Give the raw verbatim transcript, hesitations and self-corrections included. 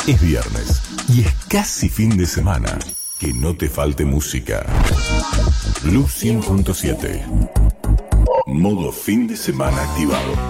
Es viernes y es casi fin de semana. Que no te falte música. Blue cien punto siete. Modo fin de semana activado.